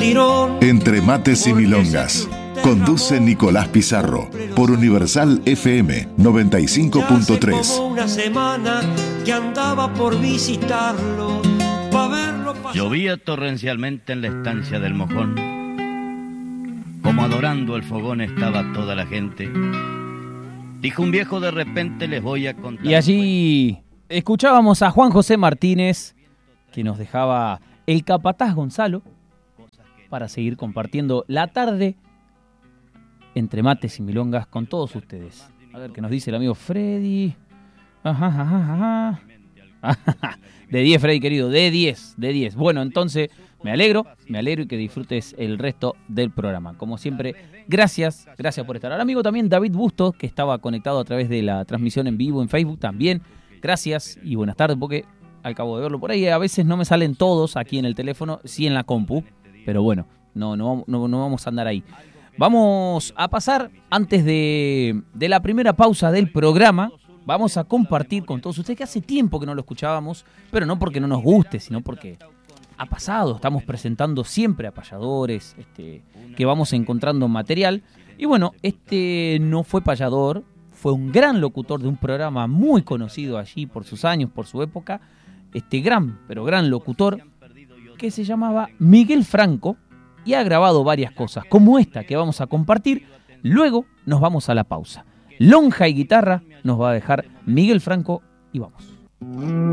tirón. Entre mates y milongas. Conduce Nicolás Pizarro por Universal FM 95.3. Hace como una semana que andaba por visitarlo, pa' verlo pasar. Llovía torrencialmente en la estancia del Mojón. Como adorando el fogón estaba toda la gente. Dijo un viejo: de repente les voy a contar. Y allí escuchábamos a Juan José Martínez, que nos dejaba el capataz Gonzalo para seguir compartiendo la tarde entre mates y milongas con todos ustedes. A ver qué nos dice el amigo Freddy. De 10, Freddy querido, de 10. Bueno, entonces me alegro y que disfrutes el resto del programa. Como siempre, gracias por estar. Al amigo también David Bustos, que estaba conectado a través de la transmisión en vivo en Facebook también. Gracias y buenas tardes, porque acabo de verlo por ahí. A veces no me salen todos aquí en el teléfono, sí en la compu, pero bueno, no vamos a andar ahí. Vamos a pasar, antes de la primera pausa del programa, vamos a compartir con todos ustedes, que hace tiempo que no lo escuchábamos, pero no porque no nos guste, sino porque ha pasado. Estamos presentando siempre a payadores, que vamos encontrando material. Y bueno, no fue payador, fue un gran locutor de un programa muy conocido allí por sus años, por su época, gran locutor, que se llamaba Miguel Franco, y ha grabado varias cosas, como esta que vamos a compartir. Luego nos vamos a la pausa. Lonja y guitarra nos va a dejar Miguel Franco y vamos.